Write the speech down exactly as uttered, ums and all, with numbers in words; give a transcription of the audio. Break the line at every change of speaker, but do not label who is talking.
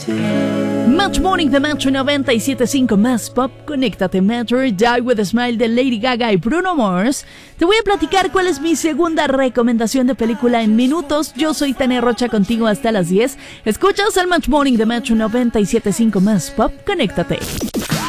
Match Morning de Metro noventa y siete punto cinco más pop. Conéctate Metro, Die With A Smile de Lady Gaga y Bruno Mars. Te voy a platicar cuál es mi segunda recomendación de película en minutos. Yo soy Tania Rocha, contigo hasta las diez. Escuchas el Match Morning de Metro noventa y siete punto cinco más pop. Conéctate.